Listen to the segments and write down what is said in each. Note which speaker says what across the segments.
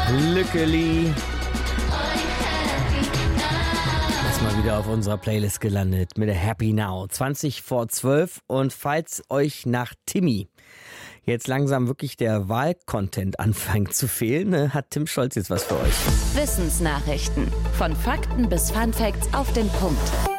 Speaker 1: Lückeli. Ist mal wieder auf unserer Playlist gelandet mit der Happy Now. 20 vor 12. Und falls euch nach Timmy jetzt langsam wirklich der Wahlcontent anfängt zu fehlen, hat Tim Scholz jetzt was für euch.
Speaker 2: Wissensnachrichten. Von Fakten bis Funfacts auf den Punkt.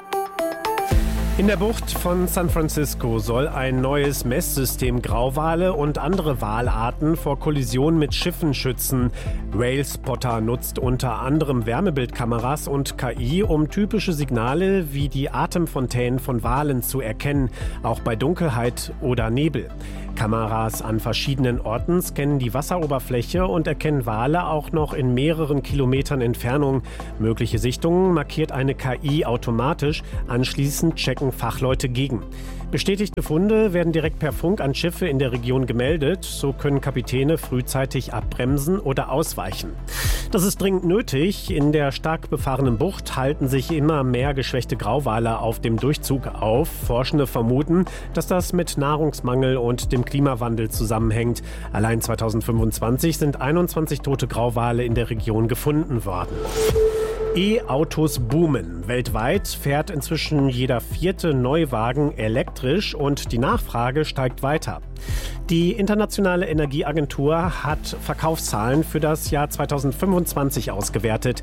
Speaker 3: In der Bucht von San Francisco soll ein neues Messsystem Grauwale und andere Walarten vor Kollisionen mit Schiffen schützen. Railspotter nutzt unter anderem Wärmebildkameras und KI, um typische Signale wie die Atemfontänen von Walen zu erkennen, auch bei Dunkelheit oder Nebel. Kameras an verschiedenen Orten scannen die Wasseroberfläche und erkennen Wale auch noch in mehreren Kilometern Entfernung. Mögliche Sichtungen markiert eine KI automatisch, anschließend checken Fachleute gegen. Bestätigte Funde werden direkt per Funk an Schiffe in der Region gemeldet. So können Kapitäne frühzeitig abbremsen oder ausweichen. Das ist dringend nötig. In der stark befahrenen Bucht halten sich immer mehr geschwächte Grauwale auf dem Durchzug auf. Forschende vermuten, dass das mit Nahrungsmangel und dem Klimawandel zusammenhängt. Allein 2025 sind 21 tote Grauwale in der Region gefunden worden. E-Autos boomen. Weltweit fährt inzwischen jeder 4. Neuwagen elektrisch und die Nachfrage steigt weiter. Die Internationale Energieagentur hat Verkaufszahlen für das Jahr 2025 ausgewertet.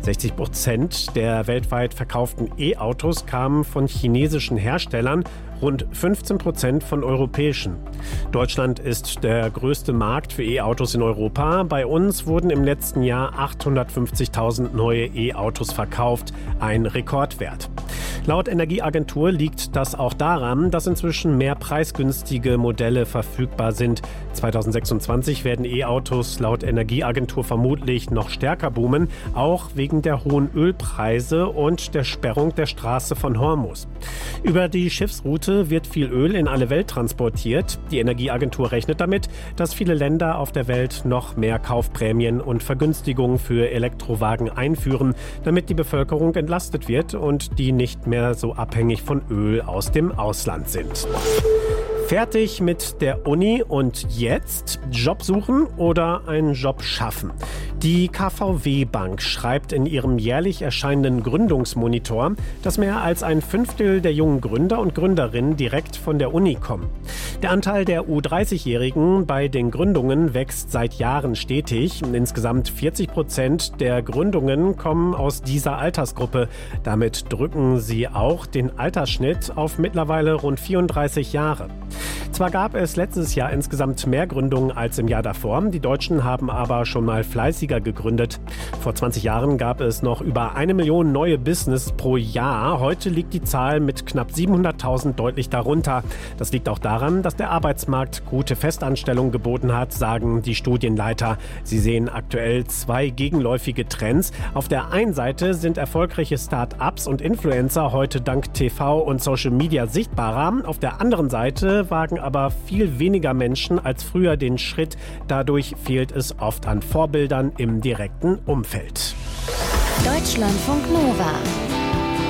Speaker 3: 60% der weltweit verkauften E-Autos kamen von chinesischen Herstellern, rund 15% von europäischen. Deutschland ist der größte Markt für E-Autos in Europa. Bei uns wurden im letzten Jahr 850.000 neue E-Autos verkauft, ein Rekordwert. Laut Energieagentur liegt das auch daran, dass inzwischen mehr preisgünstige Modelle verfügbar sind. 2026 werden E-Autos laut Energieagentur vermutlich noch stärker boomen, auch wegen der hohen Ölpreise und der Sperrung der Straße von Hormuz. Über die Schiffsroute wird viel Öl in alle Welt transportiert. Die Energieagentur rechnet damit, dass viele Länder auf der Welt noch mehr Kaufprämien und Vergünstigungen für Elektrowagen einführen, damit die Bevölkerung entlastet wird und die nicht mehr so abhängig von Öl aus dem Ausland sind. Fertig mit der Uni und jetzt Job suchen oder einen Job schaffen? Die KVW Bank schreibt in ihrem jährlich erscheinenden Gründungsmonitor, dass mehr als ein Fünftel der jungen Gründer und Gründerinnen direkt von der Uni kommen. Der Anteil der U30-Jährigen bei den Gründungen wächst seit Jahren stetig. Insgesamt 40% der Gründungen kommen aus dieser Altersgruppe. Damit drücken sie auch den Altersschnitt auf mittlerweile rund 34 Jahre. Zwar gab es letztes Jahr insgesamt mehr Gründungen als im Jahr davor, die Deutschen haben aber schon mal fleißiger gegründet. Vor 20 Jahren gab es noch über 1 Million neue Business pro Jahr. Heute liegt die Zahl mit knapp 700.000 deutlich darunter. Das liegt auch daran, dass der Arbeitsmarkt gute Festanstellungen geboten hat, sagen die Studienleiter. Sie sehen aktuell 2 gegenläufige Trends. Auf der einen Seite sind erfolgreiche Start-ups und Influencer heute dank TV und Social Media sichtbarer. Auf der anderen Seite wagen aber viel weniger Menschen als früher den Schritt. Dadurch fehlt es oft an Vorbildern im direkten Umfeld.
Speaker 2: Deutschlandfunk Nova.